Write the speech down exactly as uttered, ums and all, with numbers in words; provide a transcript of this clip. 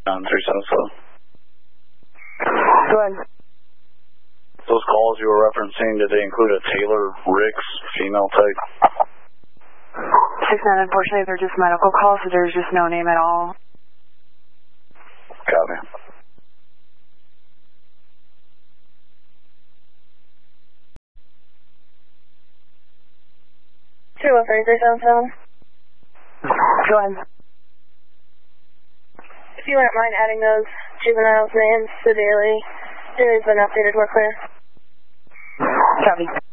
nine three seven seven. Go ahead. Those calls you were referencing, did they include a Taylor Ricks female type? six nine, unfortunately, they're just medical calls, so there's just no name at all. Copy. two one three three seven seven. Go ahead. If you wouldn't mind adding those juveniles' names to daily, daily has been updated, we're clear. Copy.